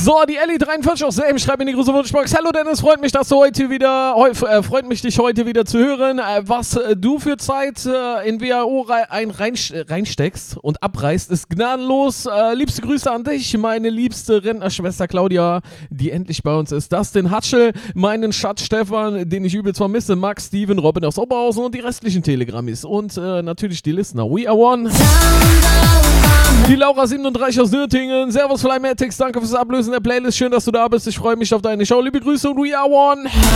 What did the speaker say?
So, die Ellie 43 aus Selm schreibt in die große Wunschbox. Hallo Dennis, freut mich, dass du heute wieder, dich heute wieder zu hören. Was du für Zeit in WHO reinsteckst und abreißt, ist gnadenlos. Liebste Grüße an dich, meine liebste Rentnerschwester Claudia, die endlich bei uns ist. Dustin Hatschel, meinen Schatz Stefan, den ich übelst vermisse, Max, Steven, Robin aus Oberhausen und die restlichen Telegrammis. Und natürlich die Listener. We are one. Die Laura 37 aus Nürtingen. Servus Flymatics, danke fürs Ablösen der Playlist. Schön, dass du da bist. Ich freue mich auf deine Show. Liebe Grüße und We are one.